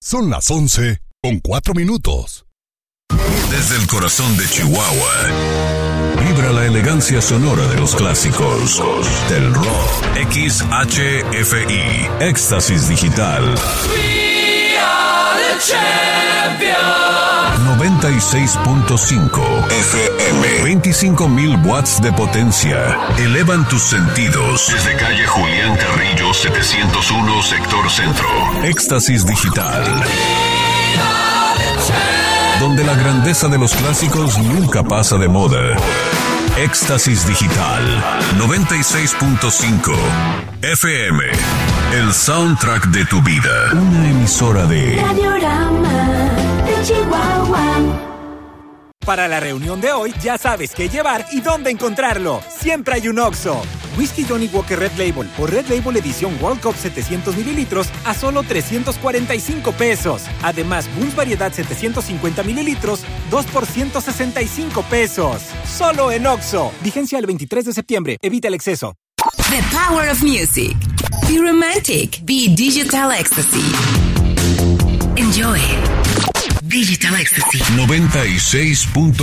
Son las 11:04. Desde el corazón de Chihuahua, vibra la elegancia sonora de los clásicos del rock. XHFI, Éxtasis Digital. We are the champions. 96.5 FM. 25,000 watts de potencia. Elevan tus sentidos. Desde calle Julián Carrillo, 701, sector centro. Éxtasis Digital. Donde la grandeza de los clásicos nunca pasa de moda. Éxtasis Digital 96.5 FM. El soundtrack de tu vida. Una emisora de Radiorama de Chihuahua. Para la reunión de hoy, ya sabes qué llevar y dónde encontrarlo. Siempre hay un Oxxo. Whisky Johnny Walker Red Label o Red Label Edición World Cup 700 mililitros a solo 345 pesos. Además, Bulls Variedad 750 mililitros, 2 por 165 pesos. Solo en Oxxo. Vigencia el 23 de septiembre. Evita el exceso. The power of music. Be romantic. Be digital ecstasy. Enjoy. Digital ecstasy. 96.